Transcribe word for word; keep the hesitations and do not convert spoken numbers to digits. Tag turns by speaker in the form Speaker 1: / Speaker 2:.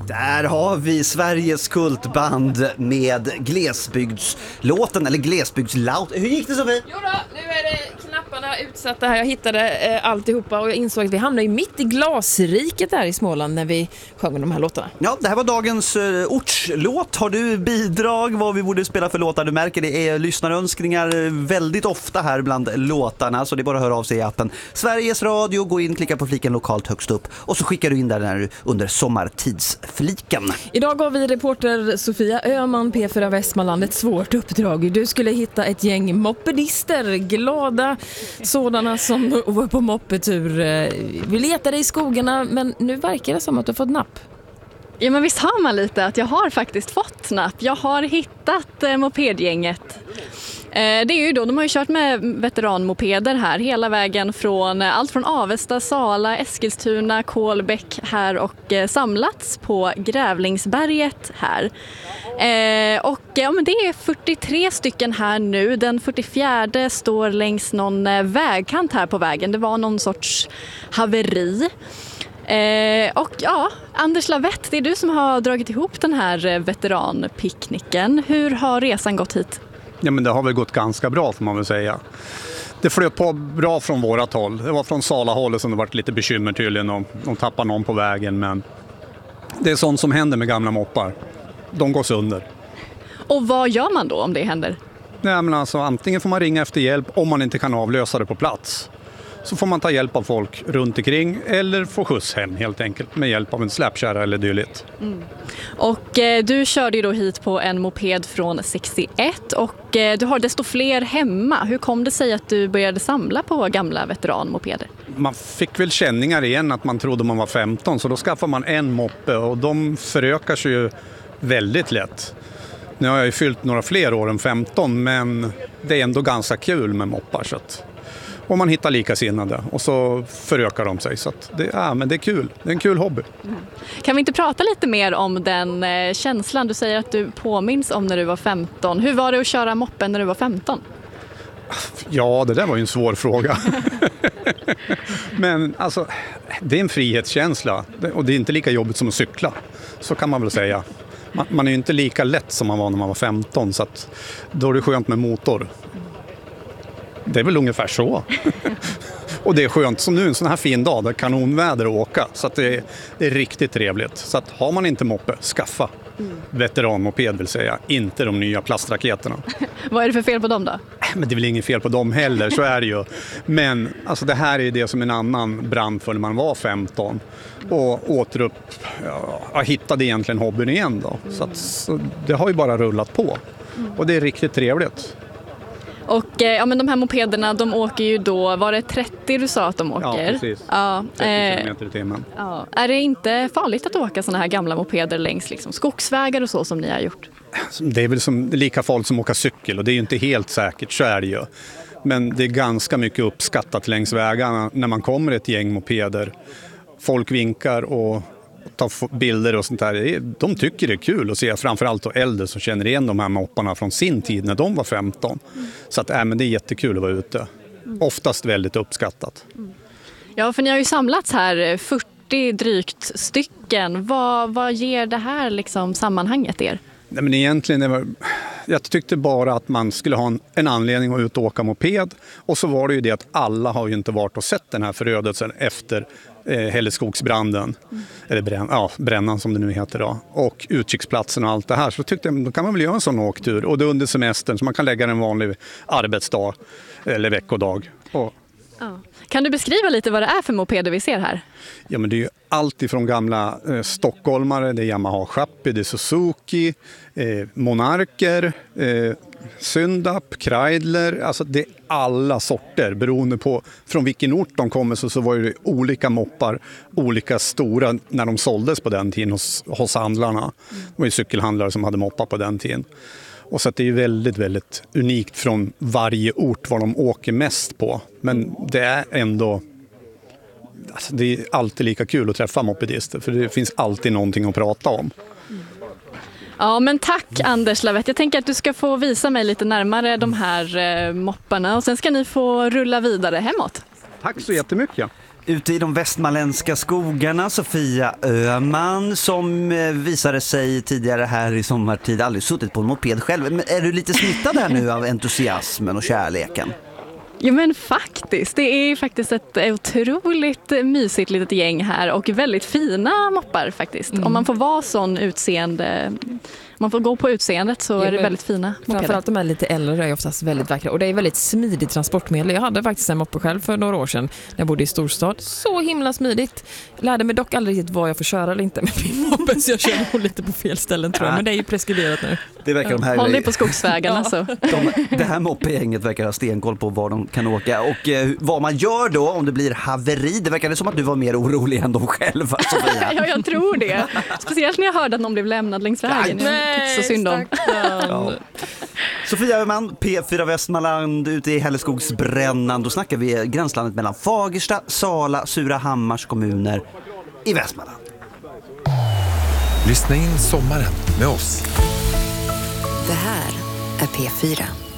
Speaker 1: Där har vi Sveriges kultband med glesbygdslåten, eller glesbygdslaut. Hur gick det, Sofie?
Speaker 2: Jo då, nu är det knapparna utsatta här. Jag hittade eh, alltihopa och jag insåg att vi hamnade mitt i glasriket där i Småland när vi sjöng de här låtarna.
Speaker 1: Ja, det här var dagens uh, ortslåt. Har du bidrag vad vi borde spela för låtar? Du märker det är lyssnarönskningar väldigt ofta här bland låtarna, så det är bara att höra av sig i appen Sveriges Radio, gå in, klicka på fliken lokalt högst upp och så skickar du in där när du under sommartidsfliken.
Speaker 2: Idag gav vi reporter Sofia Öhman, P fyra Västmanland, ett svårt uppdrag. Du skulle hitta ett gäng mopedister, glada sådana som var på moppetur. Vi letade i skogarna, men nu verkar det som att du har fått napp.
Speaker 3: Ja, men visst har man lite att jag har faktiskt fått napp. Jag har hittat eh, mopedgänget. Eh, det är ju då, de har ju kört med veteranmopeder här hela vägen från eh, allt från Avesta, Sala, Eskilstuna, Kolbäck här och eh, samlats på Grävlingsberget här. Eh, och ja, men det är fyrtiotre stycken här nu. Den fyrtiofjärde står längs någon eh, vägkant här på vägen. Det var någon sorts haveri. Eh, och ja, Anders Lavett, det är du som har dragit ihop den här veteranpicknicken. Hur har resan gått hit?
Speaker 4: Ja, men det har väl gått ganska bra, får man väl säga. Det flöt på bra från vårat håll. Det var från Sala-hållet som det varit lite bekymmer tydligen och de tappar någon på vägen. Men det är sånt som händer med gamla moppar. De går sönder.
Speaker 3: Och vad gör man då om det händer?
Speaker 4: Nej, men alltså, antingen får man ringa efter hjälp om man inte kan avlösa det på plats. Så får man ta hjälp av folk runt omkring eller få skjuts hem helt enkelt med hjälp av en släpkärra eller dylikt. Mm.
Speaker 3: Och eh, du körde ju då hit på en moped från sextioett och eh, du har desto fler hemma. Hur kom det sig att du började samla på gamla veteranmopeder?
Speaker 4: Man fick väl känningar igen att man trodde man var femton, så då skaffar man en moppe och de förökar sig ju väldigt lätt. Nu har jag ju fyllt några fler år än femton, men det är ändå ganska kul med moppar så att... Och man hittar likasinnade och så förökar de sig. Så att det, ja, men det är kul. Det är en kul hobby. Mm.
Speaker 3: Kan vi inte prata lite mer om den eh, känslan? Du säger att du påminns om när du var femton. Hur var det att köra moppen när du var femton?
Speaker 4: Ja, det där var ju en svår fråga. Men alltså, det är en frihetskänsla. Och det är inte lika jobbigt som att cykla. Så kan man väl säga. Man, man är ju inte lika lätt som man var när man var femton. Så att då är det skönt med motor. Det är väl ungefär så. Och det är skönt som nu en sån här fin dag där kanonväder att åka. Så att det, är, det är riktigt trevligt. Så att har man inte moppe, skaffa. Mm. Veteranmoped vill säga, inte de nya plastraketerna.
Speaker 3: Vad är det för fel på dem då?
Speaker 4: Men det är väl inget fel på dem heller, så är det ju. Men alltså, det här är det som en annan brann för när man var femton. Och återupp, ja, jag hittade egentligen hobbyn igen då. Så, att, så det har ju bara rullat på. Och det är riktigt trevligt.
Speaker 3: Och ja, men de här mopederna, de åker ju då, var det trettio du sa att de åker?
Speaker 4: Ja, precis.
Speaker 3: Ja,
Speaker 4: trettio kilometer i timmen.
Speaker 3: Ja. Är det inte farligt att åka såna här gamla mopeder längs liksom skogsvägar och så som ni har gjort?
Speaker 4: Det är väl som, lika farligt som att åka cykel och det är ju inte helt säkert, så är det ju. Men det är ganska mycket uppskattat längs vägarna när man kommer ett gäng mopeder. Folk vinkar och tar bilder och sånt där. De tycker det är kul att se, framförallt då äldre som känner igen de här mopparna från sin tid när de var femton. Mm. Så att, äh, men det är jättekul att vara ute. Mm. Oftast väldigt uppskattat. Mm.
Speaker 3: Ja, för ni har ju samlats här fyrtio drygt stycken. Vad, vad ger det här liksom sammanhanget er?
Speaker 4: Nej, men egentligen, det var, jag tyckte bara att man skulle ha en, en anledning att ut och åka moped. Och så var det ju det att alla har ju inte varit och sett den här förödelsen efter eh, Hälleskogsbranden. Mm. Eller brän, ja, brännan som det nu heter då. Och utkiksplatsen och allt det här. Så tyckte jag, då kan man väl göra en sån åktur. Och det under semestern så man kan lägga en vanlig arbetsdag eller veckodag. Och,
Speaker 3: ja. Kan du beskriva lite vad det är för mopeder vi ser här?
Speaker 4: Ja, men det är ju allt ifrån gamla eh, stockholmare, det är Yamaha Chappi, det är Suzuki, eh, Monarker, eh, Syndap, Kreidler, alltså det är alla sorter beroende på från vilken ort de kommer, så, så var det olika moppar, olika stora när de såldes på den tiden hos, hos handlarna. Det var ju cykelhandlare som hade moppar på den tiden. Och så att det är väldigt, väldigt unikt från varje ort vad de åker mest på. Men det är ändå, alltså det är alltid lika kul att träffa mopedister. För det finns alltid någonting att prata om.
Speaker 3: Ja, men tack Anders Lavett. Jag tänker att du ska få visa mig lite närmare de här eh, mopparna. Och sen ska ni få rulla vidare hemåt.
Speaker 4: Tack så jättemycket.
Speaker 1: Ute i de västmanländska skogarna, Sofia Öhman, som eh, visade sig tidigare här i sommartid aldrig suttit på en moped själv. Men är du lite smittad här nu av entusiasmen och kärleken?
Speaker 3: Ja men faktiskt, det är faktiskt ett otroligt mysigt litet gäng här och väldigt fina moppar faktiskt. Mm. Om man får vara sån utseende, man får gå på utseendet så ja, är det väldigt fina mopeder.
Speaker 2: Framförallt de är lite äldre är oftast väldigt vackra och det är väldigt smidigt transportmedel. Jag hade faktiskt en moppe själv för några år sedan när jag bodde i storstad. Så himla smidigt. Lärde mig dock aldrig riktigt vad jag får köra eller inte med min moppe så jag körde nog lite på fel ställen tror jag. Men det är ju preskriberat nu.
Speaker 1: Det verkar de här
Speaker 3: Håll dig på skogsvägarna
Speaker 1: alltså. De, det här moppegänget verkar ha stenkoll på var de kan åka och eh, vad man gör då om det blir haveri. Det verkar som att du var mer orolig än de själva.
Speaker 3: Ja, jag tror det. Speciellt när jag hörde att någon blev lämnad längs vägen.
Speaker 2: Nej,
Speaker 3: så synd om.
Speaker 1: Ja. Sofia Öhman, P fyra Västmanland, ute i Hälleskogsbrännan. Då snackar vi gränslandet mellan Fagersta, Sala, Surahammars kommuner i Västmanland.
Speaker 5: Lyssna in sommaren med oss.
Speaker 6: Det här är P fyra.